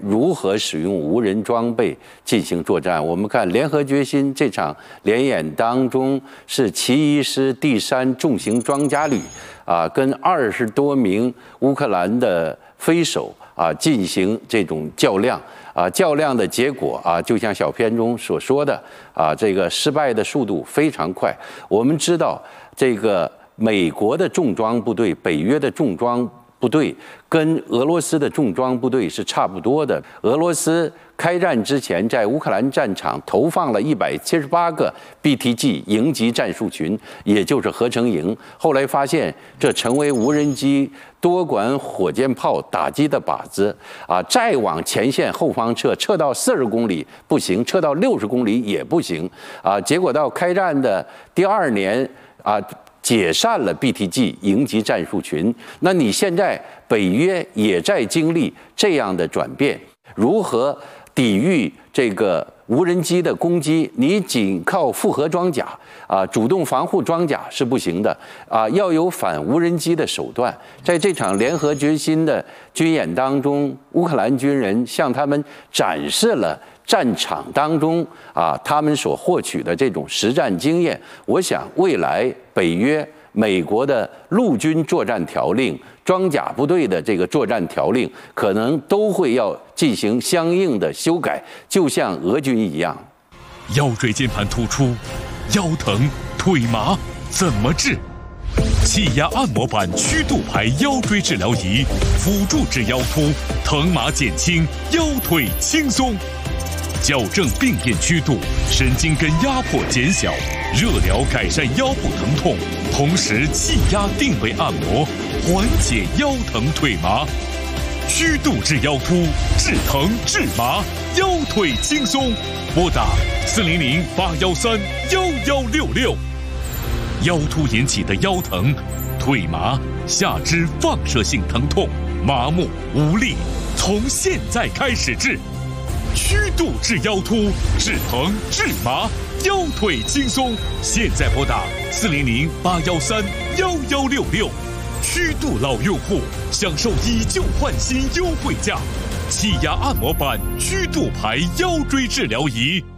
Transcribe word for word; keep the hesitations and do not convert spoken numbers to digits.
如何使用无人装备进行作战。我们看联合决心这场联演当中，是七一师第三重型装甲旅啊，跟二十多名乌克兰的飞手啊进行这种较量。啊，较量的结果啊，就像小片中所说的啊，这个失败的速度非常快。我们知道，这个美国的重装部队、北约的重装部队跟俄罗斯的重装部队是差不多的。俄罗斯开战之前，在乌克兰战场投放了一百七十八个 B T G 营级战术群，也就是合成营。后来发现，这成为无人机多管火箭炮打击的靶子啊！再往前线后方撤，撤到四十公里不行，撤到六十公里也不行啊！结果到开战的第二年啊，解散了 B T G 营级战术群。那你现在北约也在经历这样的转变，如何抵御这个无人机的攻击？你仅靠复合装甲啊，主动防护装甲是不行的啊，要有反无人机的手段。在这场联合决心的军演当中，乌克兰军人向他们展示了战场当中啊他们所获取的这种实战经验。我想未来北约、美国的陆军作战条令、装甲部队的这个作战条令，可能都会要进行相应的修改，就像俄军一样。 腰椎间盘突出、腰疼、腿麻怎么治？气压按摩板曲度牌腰椎治疗仪，辅助治腰突，疼麻减轻，腰腿轻松。矫正病变曲度，神经根压迫减小，热疗改善腰部疼痛，同时气压定位按摩，缓解腰疼腿麻。曲度治腰突，治疼治麻，腰腿轻松。拨打四零零八幺三幺幺六六。腰突引起的腰疼、腿麻、下肢放射性疼痛、麻木无力，从现在开始治。曲度治腰突，治疼治麻，腰腿轻松。现在拨打四零零八幺三幺幺六六。曲度老用户享受以旧换新优惠价，气压按摩板曲度牌腰椎治疗仪。